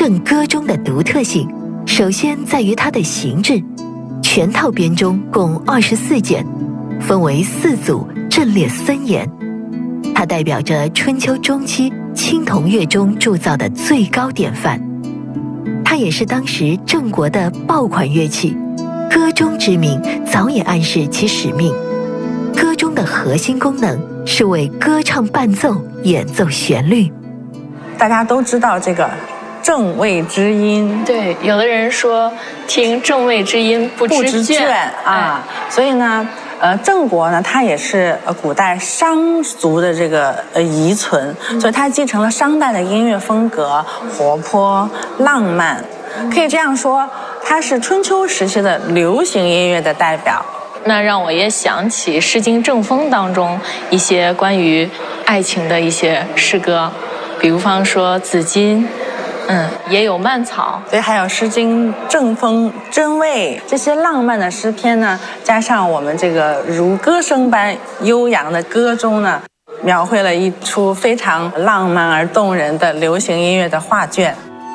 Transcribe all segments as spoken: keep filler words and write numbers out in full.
正歌中的独特性，首先在于它的形制。全套编钟共二十四件，分为四组，阵列森严。它代表着春秋中期青铜乐钟铸造的最高典范。它也是当时郑国的爆款乐器，歌钟之名早已暗示其使命。歌钟的核心功能是为歌唱伴奏演奏旋律。 大家都知道这个正位之音， 对，有的人说听正位之音不知倦啊，所以呢，呃，郑国呢，它也是呃古代商族的这个呃遗存，嗯、所以它继承了商代的音乐风格，活泼浪漫，可以这样说，它是春秋时期的流行音乐的代表。 那让我也想起《诗经·正风》当中一些关于爱情的一些诗歌，比如方说子衿。嗯，也有蔓草， 所以还有《诗经·正风》真味这些浪漫的诗篇呢，加上我们这个如歌声般悠扬的歌中呢，描绘了一出非常浪漫而动人的流行音乐的画卷。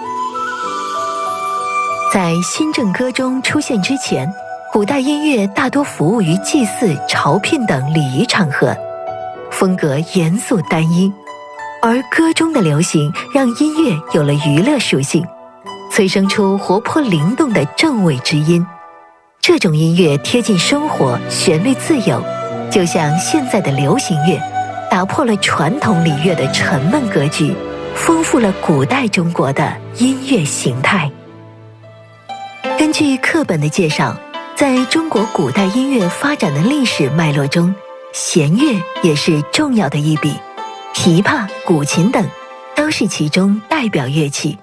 在新郑歌中出现之前，古代音乐大多服务于祭祀、朝聘等礼仪场合，风格严肃单一。而歌中的流行让音乐有了娱乐属性，催生出活泼灵动的正位之音。这种音乐贴近生活，旋律自由，就像现在的流行乐，打破了传统礼乐的沉闷格局，丰富了古代中国的音乐形态。根据课本的介绍，在中国古代音乐发展的历史脉络中，弦乐也是重要的一笔。琵琶、古琴等都是其中代表乐器。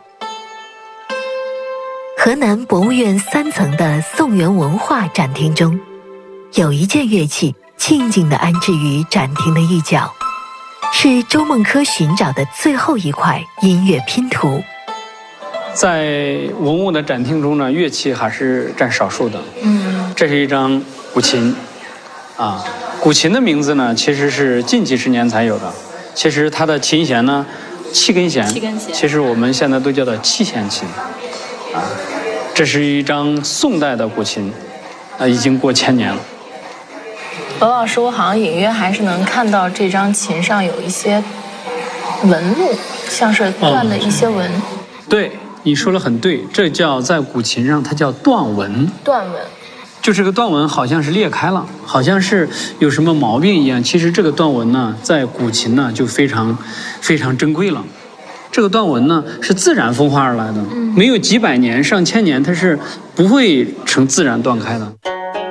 河南博物院三层的宋元文化展厅中，有一件乐器静静地安置于展厅的一角，是周梦珂寻找的最后一块音乐拼图。 在文物的展厅中呢，乐器还是占少数的。嗯，这是一张古琴，啊，古琴的名字呢，其实是近几十年才有的。其实它的琴弦呢，七根弦， 七根弦， 其实我们现在都叫做七弦琴，啊，这是一张宋代的古琴，啊，已经过千年了。 罗老师，我好像隐约还是能看到这张琴上有一些纹路，像是断的一些纹。嗯、 对，你说的很对，这叫在古琴上它叫断纹。 断纹。 就这个断纹好像是裂开了，好像是有什么毛病一样。其实这个断纹呢，在古琴呢就非常非常珍贵了。这个断纹呢是自然风化而来的，没有几百年、上千年，它是不会成自然断开的。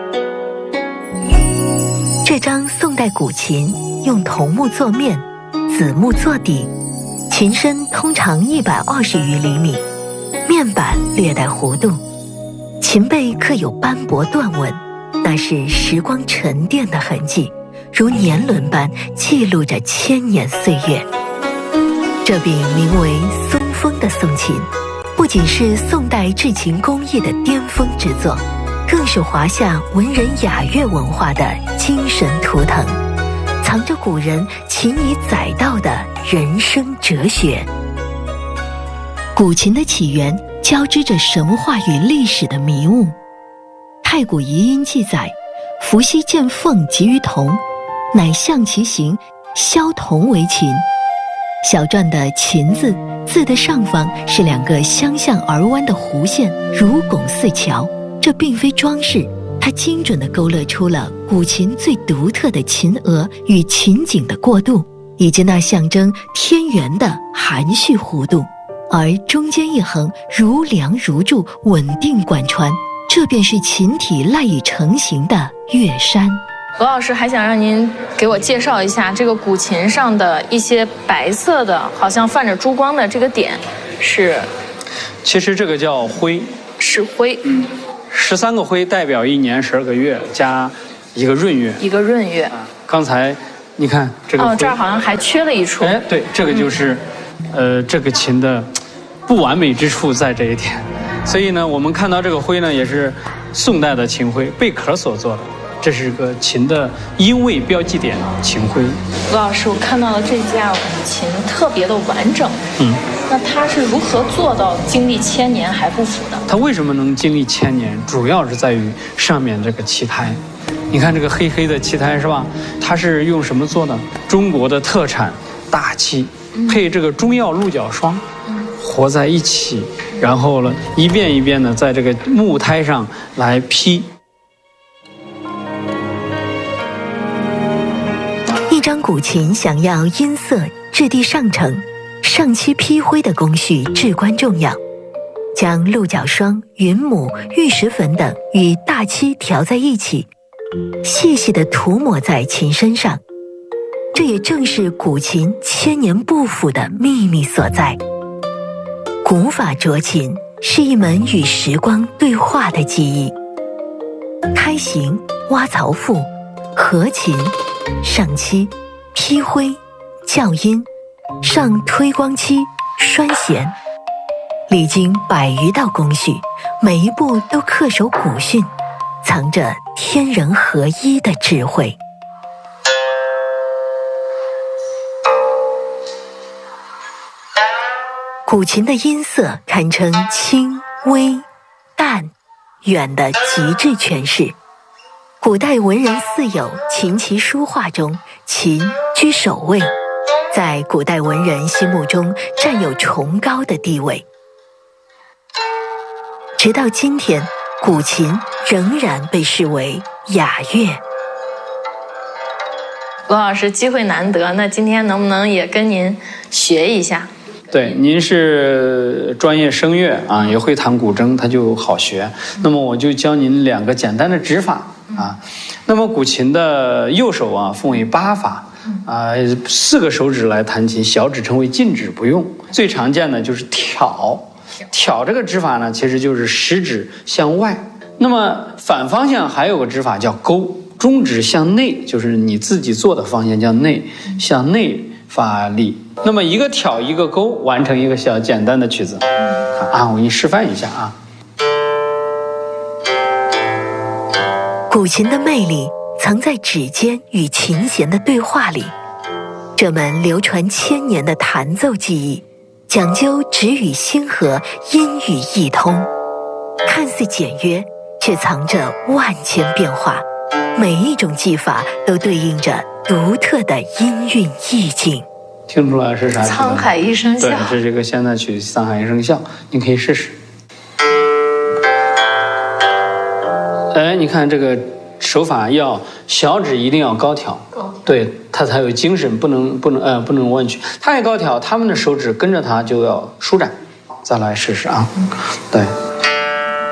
这张宋代古琴用桐木做面，紫木做底，琴身通常一百二十余厘米，面板略带弧度。琴背刻有斑驳断纹，那是时光沉淀的痕迹，如年轮般记录着千年岁月。这柄名为松风的宋琴，不仅是宋代制琴工艺的巅峰之作，更是华夏文人雅乐文化的精神图腾，藏着古人琴以载道的人生哲学。古琴的起源交织着神话与历史的迷雾。太古遗音记载，伏羲见凤集于铜，乃象其形，削铜为琴。小篆的琴字，字的上方是两个相向而弯的弧线，如拱似桥。这并非装饰，它精准地勾勒出了古琴最独特的琴额与琴颈的过渡，以及那象征天圆的含蓄弧度。而中间一横如梁如柱，稳定贯穿，这便是琴体赖以成形的乐山。 罗老师还想让您给我介绍一下这个古琴上的一些白色的，好像泛着珠光的这个点是？ 其实这个叫徽， 是徽。 嗯，十三个徽代表一年十二个月加一个闰月， 一个闰月。 啊、刚才你看这个哦，这儿好像还缺了一处。 哎，对，这个就是。嗯呃，这个琴的不完美之处在这一点，所以呢，我们看到这个徽呢，也是宋代的琴徽，贝壳所做的。 这是个琴的音位标记点，琴徽。 罗老师，我看到了这架古琴特别的完整。 嗯， 那它是如何做到经历千年还不腐的？ 它为什么能经历千年？主要是在于上面这个漆胎。你看这个黑黑的漆胎是吧？它是用什么做的？中国的特产大漆，配这个中药鹿角霜，和在一起，然后呢，一遍一遍的在这个木胎上来劈。 一张古琴想要音色质地上乘，上漆劈灰的工序至关重要。将鹿角霜、云母、玉石粉等与大漆调在一起，细细地涂抹在琴身上。这也正是古琴千年不腐的秘密所在。古法琢琴是一门与时光对话的技艺。开形、挖槽腹、合琴、上漆、劈灰、校音、上推光漆、栓弦，历经百余道工序，每一步都恪守古训，藏着天人合一的智慧。古琴的音色堪称清、微、淡、远的极致诠释。古代文人四友琴棋书画中，琴居首位，在古代文人心目中占有崇高的地位。直到今天，古琴仍然被视为雅乐。 罗老师，机会难得，那今天能不能也跟您学一下？ 对，您是专业声乐啊，也会弹古筝，它就好学。那么我就教您两个简单的指法啊。那么古琴的右手啊分为八法啊，四个手指来弹琴，小指称为禁指不用。最常见的就是挑。挑这个指法呢，其实就是食指向外。那么反方向还有个指法叫勾，中指向内，就是你自己做的方向叫内，向内发力。那么一个挑一个勾，完成一个小简单的曲子。啊，我给你示范一下啊。 古琴的魅力藏在指尖与琴弦的对话里。这门流传千年的弹奏技艺，讲究指与心合，音与意通，看似简约，却藏着万千变化。每一种技法都对应着独特的音韵意境。 听出来是啥？ 沧海一声笑。 对，这是一个现代曲《沧海一声笑》，你可以试试。哎，你看这个手法，要小指一定要高挑，对，它才有精神，不能不能呃不能弯曲。太高挑，他们的手指跟着它就要舒展。再来试试啊，对。